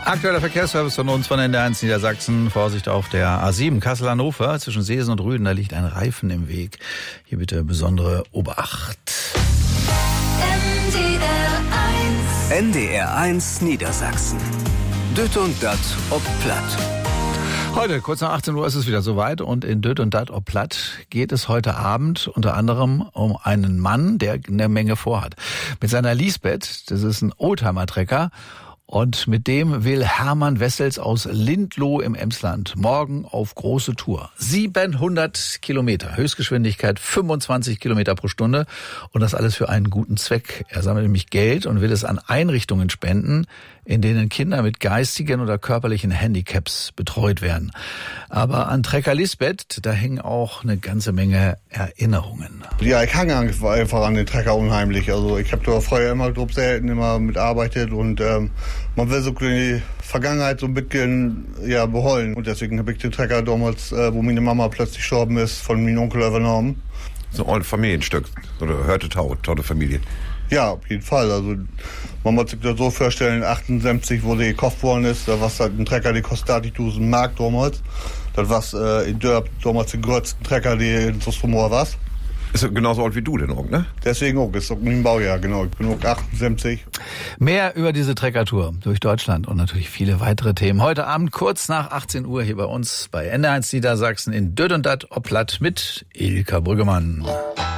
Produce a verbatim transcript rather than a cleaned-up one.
Aktueller Verkehrsservice von uns von N D R eins Niedersachsen. Vorsicht auf der A sieben Kassel-Hannover. Zwischen Seesen und Rüden, da liegt ein Reifen im Weg. Hier bitte besondere Obacht. N D R eins N D R eins Niedersachsen. Düt und Dat ob Platt. Heute, kurz nach achtzehn Uhr, ist es wieder soweit und in Düt und Dat ob Platt geht es heute Abend unter anderem um einen Mann, der eine Menge vorhat. Mit seiner Lisbeth, das ist ein Oldtimer-Trecker, und mit dem will Hermann Wessels aus Lindloh im Emsland morgen auf große Tour. siebenhundert Kilometer, Höchstgeschwindigkeit fünfundzwanzig Kilometer pro Stunde und das alles für einen guten Zweck. Er sammelt nämlich Geld und will es an Einrichtungen spenden, in denen Kinder mit geistigen oder körperlichen Handicaps betreut werden. Aber an Trecker Lisbeth, da hängen auch eine ganze Menge Erinnerungen. Ja, ich hange einfach an den Trecker unheimlich. Also ich habe da vorher immer grob selten immer mitarbeitet und ähm, man will so die Vergangenheit so ein bisschen ja, beholen. Und deswegen habe ich den Trecker damals, äh, wo meine Mama plötzlich gestorben ist, von meinem Onkel übernommen. So ein Familienstück, oder hörte Tau, tolle Familie. Ja, auf jeden Fall. Also man muss sich das so vorstellen, achtundsiebzig, wo der gekauft worden ist, da war halt ein Trecker, der kostet achtzigtausend Mark damals. Das war äh, in Dörp damals den größten Trecker, der in Sostromor war. Ist genauso alt wie du denn auch, ne? Deswegen auch, ist auch ein Baujahr, genau. Ich bin auch achtundsiebzig. Mehr über diese Treckertour durch Deutschland und natürlich viele weitere Themen. Heute Abend kurz nach achtzehn Uhr hier bei uns bei N D R eins Niedersachsen in Düt und Dat ob Platt mit Ilka Brüggemann.